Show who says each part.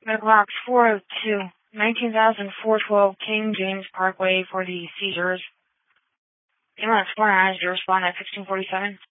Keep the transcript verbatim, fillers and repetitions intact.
Speaker 1: Midwalks four oh two, nineteen thousand four twelve King James Parkway for the seizures. Ambulance four nine, you respond at sixteen forty-seven.